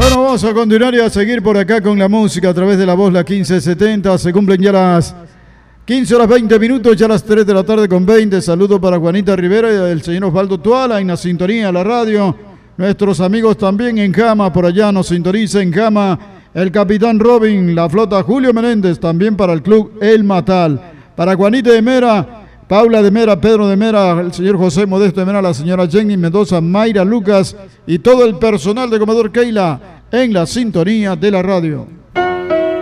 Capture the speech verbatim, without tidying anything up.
Bueno, vamos a continuar y a seguir por acá con la música a través de la voz, la quince setenta. Se cumplen ya las quince horas veinte minutos, ya las tres de la tarde con veinte. Saludo para Juanita Rivera y el señor Osvaldo Tuala en la sintonía de la radio. Nuestros amigos también en Jama, por allá nos sintoniza en Jama el capitán Robin, la flota Julio Menéndez, también para el club El Matal. Para Juanita de Mera, Paula de Mera, Pedro de Mera, el señor José Modesto de Mera, la señora Jenny Mendoza, Mayra Lucas y todo el personal de Comedor Keila en la sintonía de la radio.